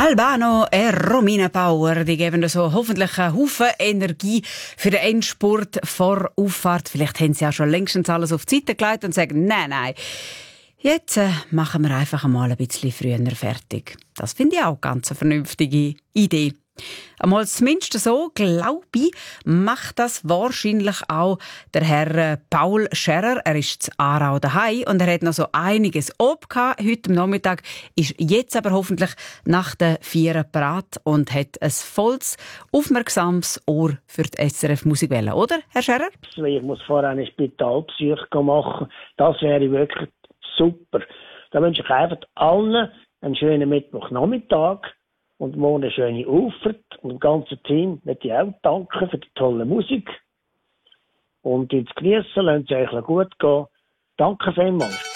Albano Romina Power, die geben so hoffentlich einen Haufen Energie für den Endspurt vor Auffahrt. Vielleicht haben sie ja schon längstens alles auf die Seite gelegt und sagen, nein. Jetzt machen wir einfach mal ein bisschen früher fertig. Das finde ich auch ganz eine vernünftige Idee. Einmal zumindest so, glaube ich, macht das wahrscheinlich auch der Herr Paul Scherrer. Er ist in Aarau daheim und er hat noch so einiges abgehabt heute Nachmittag, ist jetzt aber hoffentlich nach den 4 parat und hat ein volles, aufmerksames Ohr für die SRF Musikwelle, oder, Herr Scherrer? Ich muss vorher eine Spitalpsyche machen. Das wäre wirklich super. Da wünsche ich einfach allen einen schönen Mittwochnachmittag. Und morgen eine schöne Auffahrt. Und dem ganzen Team möchte ich auch danken für die tolle Musik. Und ins Geniessen, lasst es euch gut gehen. Danke vielmals.